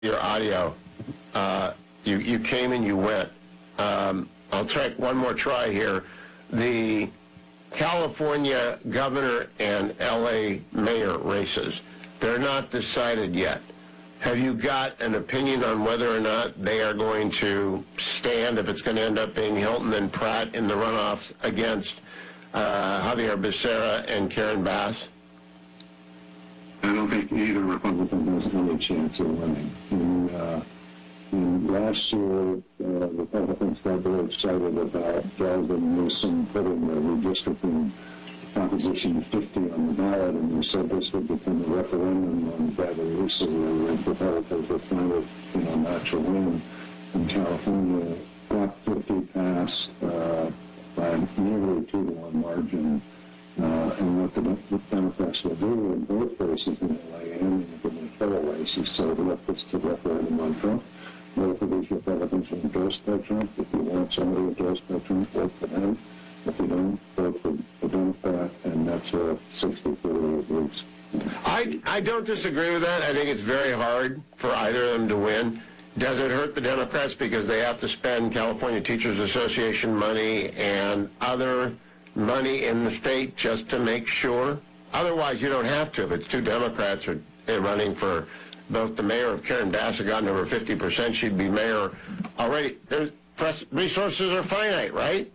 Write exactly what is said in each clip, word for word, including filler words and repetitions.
your audio. Uh, you, you came and you went. Um, I'll take one more try here. The California governor and L A mayor races, they're not decided yet. Have you got an opinion on whether or not they are going to stand, if it's going to end up being Hilton and Pratt in the runoffs against uh, Javier Becerra and Karen Bass? I don't think either Republican has any chance of winning. In, uh, in last year, uh, Republicans got very excited about Gavin Newsom putting the redistricting Proposition fifty on the ballot, and we said this would become a referendum on Gavin Newsom, where Republicans were trying to, you know, match a win in California. Prop fifty passed uh, by nearly two to one margin. Uh, and what the, the Democrats will do in both races in L A and in the gubernatorial races, so let this to referendum on Trump. Both of these Republicans are endorsed by Trump. If you want somebody endorsed by Trump, vote for them. If you don't, vote for the Democrat, and that's a sixty forty-eight weeks. I, I don't disagree with that. I think it's very hard for either of them to win. Does it hurt the Democrats because they have to spend California Teachers Association money and other money in the state just to make sure? Otherwise, you don't have to. If it's two Democrats are running for both the mayor, if Karen Bass had gotten over fifty percent, she'd be mayor already. There's, resources are finite, right?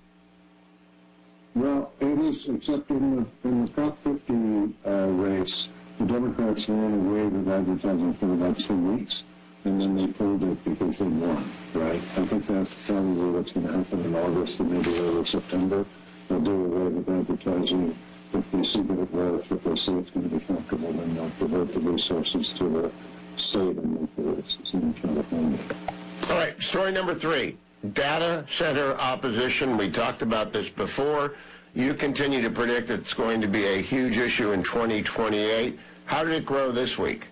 Well, it is, except in the, in the Prop fifty uh, race, the Democrats ran away with advertising for about two weeks, and then they pulled it because they won, right? I think that's probably what's going to happen in August and maybe early September. They'll do away with advertising. If they see that it works, if they see it's going to be comfortable, then they'll devote the resources to the state and local races in California. All right, story number three. Data center opposition. We talked about this before. You continue to predict it's going to be a huge issue in twenty twenty-eight. How did it grow this week?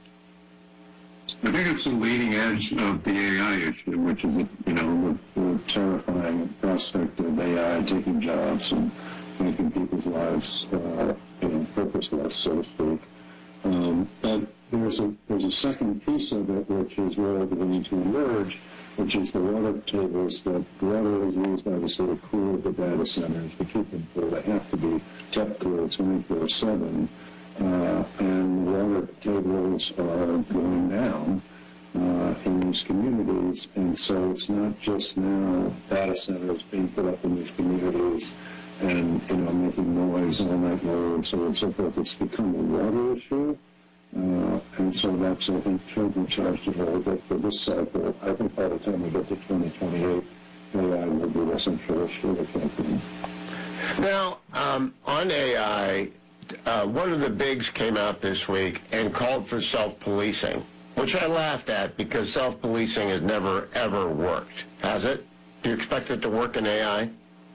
I think it's the leading edge of the A I issue, which is, you know, the, the terrifying prospect of A I taking jobs and making people's lives, uh, you know, purposeless, so to speak. Um, but there's a there's a second piece of it, which is really beginning to emerge, which is the water tables. That water is used, obviously, to cool the data centers, to keep them cool. They have to be kept cool twenty-four seven. Uh, and water tables are going down uh, in these communities, and so it's not just now data centers being put up in these communities and, you know, making noise all night long and so on and so forth. It's become a water issue, uh, and so that's, I think, turbocharged a little bit for this cycle. I think by the time we get to twenty twenty-eight, A I will be the central issue of the campaign. Now, um, on A I, Uh, one of the bigs came out this week and called for self-policing, which I laughed at because self-policing has never, ever worked. Has it? Do you expect it to work in A I?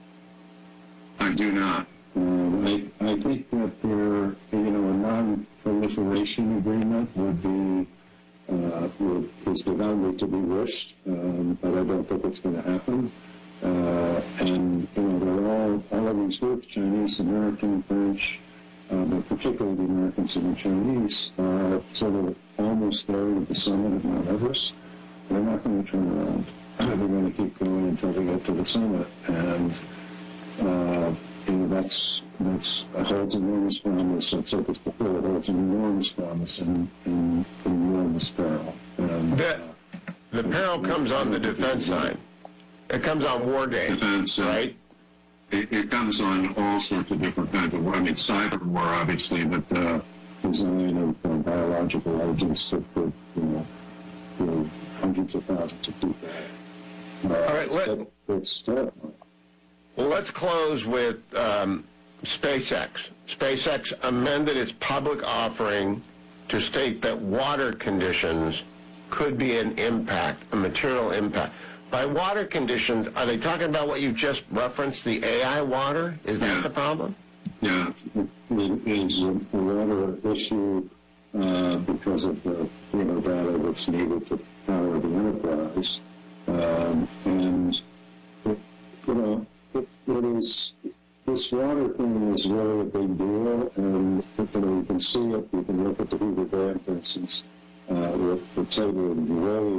I do not. Um, I, I think that there, you know, a non-proliferation agreement would be, uh, would, is devoutly to be wished, um, but I don't think it's going to happen. Uh, and, you know, they're all, all of these groups, Chinese, American, French, Uh, but particularly the Americans and the Chinese are sort of almost there at the summit of Mount Everest. They're not going to turn around. They're going to keep going until they get to the summit. And, uh, you know, that's, that's it holds enormous promise. I've said this before. It holds enormous promise and, and enormous peril. And, the, uh, the peril comes on the defense side. It comes on war games, defense, right? It, it comes on all sorts of different kinds of war. I mean, cyber war, obviously, but uh, design of uh, biological agents that could, you know, kill hundreds of thousands of people. Uh, all right, let, that, it's terrifying. Well, let's close with um, SpaceX. SpaceX amended its public offering to state that water conditions could be an impact, a material impact. By water conditions, are they talking about what you just referenced, the A I water? Is that yeah. the problem? Yeah, it is a water issue uh, because of the, you know, data that's needed to power the enterprise. Um, and, it, you know, it, it is, this water thing is really a big deal. And, you know, you can see it, you can look at the Hoover Dam, for instance. uh, the, the total role